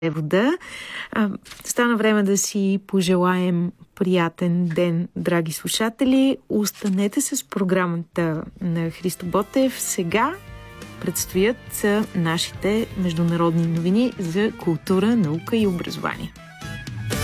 превода. Стана време да си пожелаем приятен ден, драги слушатели. Останете с програмата на Христо Ботев. Сега предстоят нашите международни новини за култура, наука и образование.